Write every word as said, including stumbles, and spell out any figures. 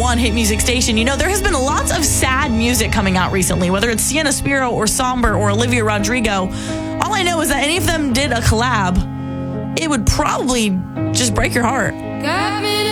one hit music station. You know, there has been lots of sad music coming out recently, whether it's Sienna Spiro or Somber or Olivia Rodrigo. All I know is that any of them did a collab, it would probably just break your heart.